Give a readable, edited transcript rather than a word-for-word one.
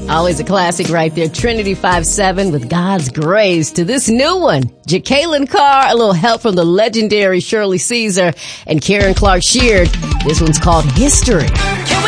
Always a classic right there. Trinity 5-7 with God's Grace. To this new one, Jacqueline Carr, a little help from the legendary Shirley Caesar and Karen Clark Sheard. This one's called History.